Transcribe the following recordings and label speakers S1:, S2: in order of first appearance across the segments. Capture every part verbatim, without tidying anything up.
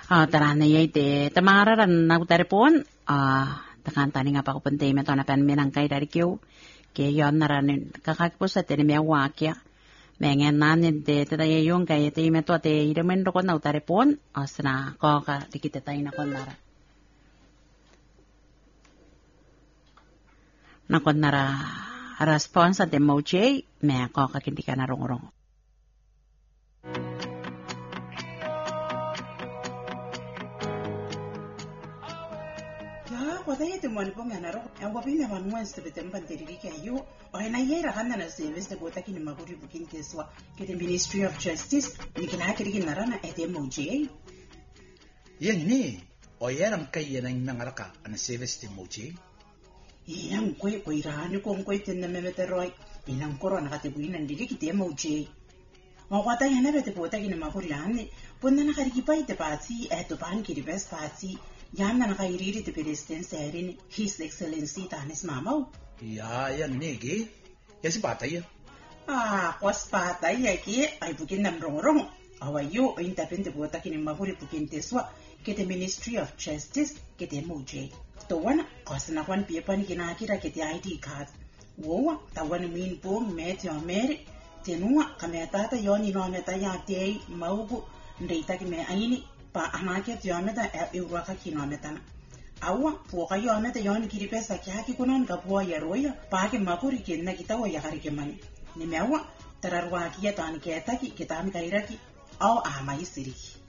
S1: Ah, tarana yay te tamararan na utaripon. Ah, takantani nga pa ko punte me to na pen minang kay dari kyo. Ke yon naran kakakpo sa tene me wakya. Mengen nanin te te tayo yung kay te me to te iremen ro ko na utaripon. Asna ko ka dikita tayo na kon nara. Na kon nara response at emoji me ko ka kinti ka na rong-rong.
S2: Kaya ito mo po nga naro, ang wapin naman mo sa betem pantiriri kayo, o ay nayera ka na na service na buta kinamaguri bukin keswa, kiti Ministry of Justice, ni kinakirigin na rana at M O J.
S3: Yan ni, o yarang kaya na yung nangaraka ang service ni M O J?
S2: Iyang kwe, kwe rani kong kwe tin na memeteroy, inang koro nakatibuin ang dili kiti M O J. O kwata yan na bete buta kinamaguri rani, punna nakarikipay te pati, eto paan kiribes pati, yan na nakairiri ti President Serin, His Excellency Tanis Mamaw.
S3: Ya, yan ni, ki. Yan si patay.
S2: Ah, kwas patay, ay ki, ay bukin nam rong-rong. Awayo, ay tapin ti buta kinimaguri bukin teswa, kiti Ministry of Justice, kiti M O J. Tuwan, kwas na kwan pipa ni kinakira kiti I D card. Wowa, tawan min pong meti o meri, tinua, kametata yon inometa yatei, maugu, ndeita kime aini, pa anake tiometa e uraka kinometa awa puka yometa yon kiripesa kyaki kunon kapua yaroya pa ke makuri kinna kitawa yakari kemani nimewa tararwa kiya tan ketaki kitam kairaki au amai siri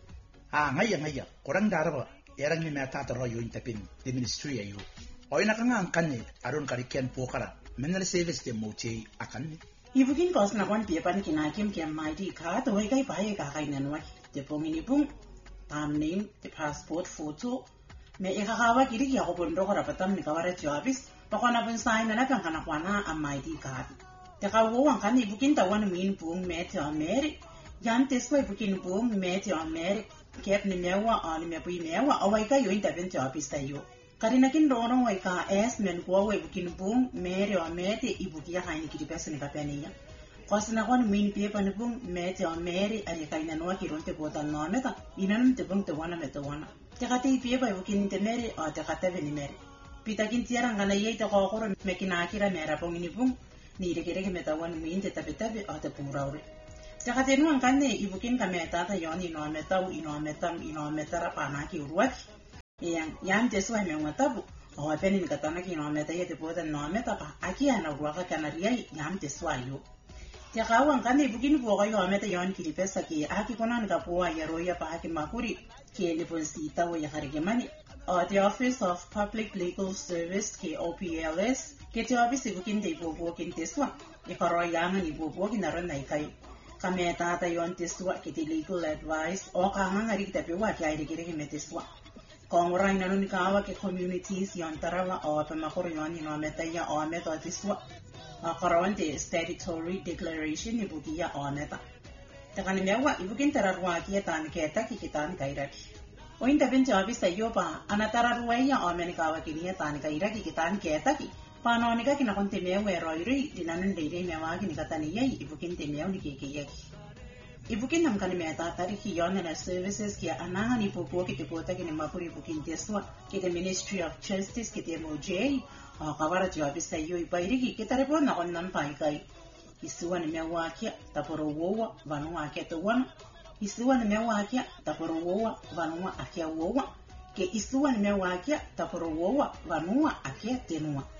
S3: ah ngaya ngaya kurang daraba yarang ni meta taro yo intapin di ministry ayo oy nakanga angkan ni aron karikian pukara menal service de moche akan ni
S2: ibukin kos na kon piepan kinakim kem maidi ka to way kai pae ka kai nanwa te pongini pung tam name, the passport photo, me ikakawa kiri kya ko bondo ko rapatam ni kawara jobis, pako na pun sign na napang kanakwana ang I D card. Teka wuwang kan ibukin tawan min pung meti o meri, yan teswa ibukin pung meti o meri, kep ni mewa o ni mepui mewa, away kayo yung tapin jobis tayo. Karinakin rono way ka es men kuwa way ibukin pung meri o meti ibukia kain kiri pesa ni kapeniya. Kasi na kon min pipa ni pung meti o meri ari kay nanwa kiron te botan no meta inanum te pung te wana meta wana te kate pipa ibukin te meri o te kate veni meri pita kin tiarang kana yei te kokoro me kinakira mera pung ni pung ni re kere meta wan min te tabe tabe o te puraure te kate nuang kanne ibukin ka meta ta yoni no meta u ino meta ino meta ra pana ki uruat yang yang te swa me ngatabu o apeni katana ki no meta ye te botan no meta pa aki ana uruaka kana riai yang te swa yo te kawan kan ibukin po kayo ameta yon kilipesa ki aki konan ka po ya roya pa aki makuri ki ni po sita wo ya harigimani o the Office of Public Legal Service ki O P L S ki te office ibukin te po po kin teswa e karoyangan ibu po kinaron na ikay kameta ta yon teswa ki te legal advice o kanga ngari ta pe wa ki ay digire ki meteswa kung ray na nun kawa ki communities yon tarawa o pa makuri yon ino ameta ya o ameta teswa Karon te statutory declaration ibukiya oneta. Takani mewa ibukin tararwa kiya tan keta kikitan kairaki. O inta bin jobis tayo pa anatararwa ya omenikawa kiniya tan kairaki kitan keta ki. Paano nika kinakon te mewa eroiri dinanan deire mewa kinikataniya ibukin te mewa nikikiyaki. Ibukin nam kani meta tariki yon na services kiya anahan ipupo kitipota kinimapuri ibukin teswa kita Ministry of Justice kita M O J. Ah, kawara jobis tayo ipairiki kita repon na kon nan paikay. Isuwan mewa kiya taporo wowa vanwa kiya tuwan. Isuwan mewa kiya taporo wowa vanwa akia wowa. Ke isuwan mewa kiya taporo wowa vanwa akia tenwa.